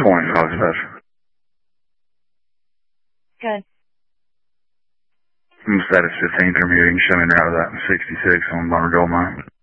point, call dispatch. Good. I'm status 15 terminating, showing route of that 66 on Bomber Gold Mine.